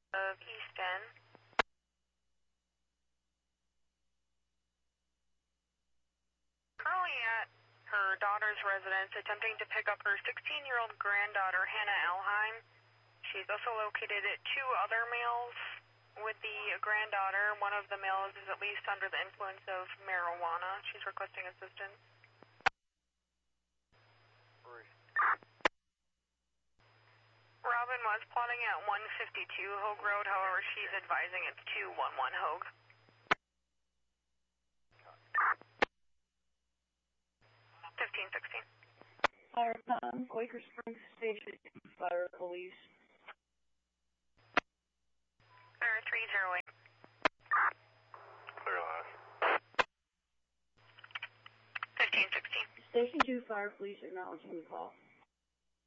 of Easton. Currently at her daughter's residence, attempting to pick up her 16-year-old granddaughter, Hannah Elheim. She's also located at two other males with the granddaughter. One of the males is at least under the influence of marijuana. She's requesting assistance. Robin was plotting at 152 Hogue Road, however, she's advising it's 211 Hogue. Fire Quaker Springs Station, Fire Police. Fire 308. Clear last. 1516. Station 2 Fire Police acknowledging the call.